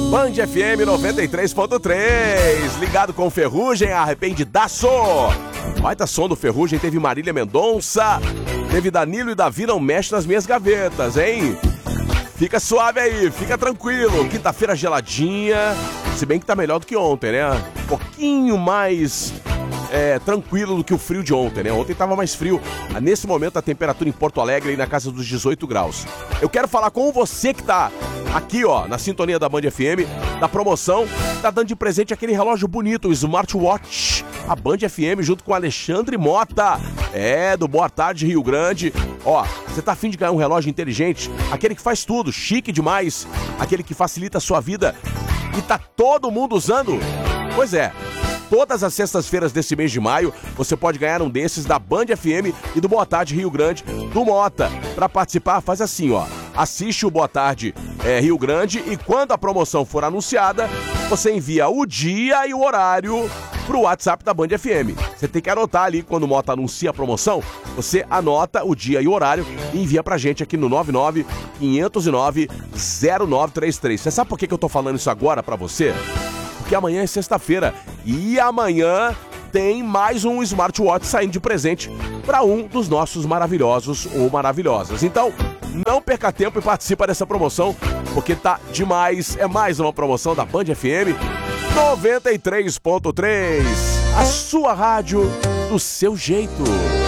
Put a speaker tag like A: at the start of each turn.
A: Band FM 93.3, ligado com Ferrugem, arrependidaço. Baita som do Ferrugem, teve Marília Mendonça, teve Danilo e Davi, não mexe nas minhas gavetas, hein? Fica suave aí, fica tranquilo, quinta-feira geladinha, se bem que tá melhor do que ontem, né? Um pouquinho mais tranquilo do que o frio de ontem, né? Ontem tava mais frio. Nesse momento a temperatura em Porto Alegre aí na casa dos 18 graus. Eu quero falar com você que tá aqui, ó, na sintonia da Band FM, da promoção, tá dando de presente aquele relógio bonito, o Smartwatch, a Band FM junto com Alexandre Mota, do Boa Tarde Rio Grande. Ó, você tá afim de ganhar um relógio inteligente, aquele que faz tudo, chique demais, aquele que facilita a sua vida e tá todo mundo usando? Pois é. Todas as sextas-feiras desse mês de maio, você pode ganhar um desses da Band FM e do Boa Tarde Rio Grande, do Mota. Para participar, faz assim, ó. Assiste o Boa Tarde Rio Grande e quando a promoção for anunciada, você envia o dia e o horário pro WhatsApp da Band FM. Você tem que anotar ali, quando o Mota anuncia a promoção, você anota o dia e o horário e envia pra gente aqui no 99-509-0933. Você sabe por que eu tô falando isso agora pra você? Porque amanhã é sexta-feira e amanhã tem mais um smartwatch saindo de presente para um dos nossos maravilhosos ou maravilhosas. Então, não perca tempo e participa dessa promoção, porque tá demais. É mais uma promoção da Band FM 93.3, a sua rádio do seu jeito.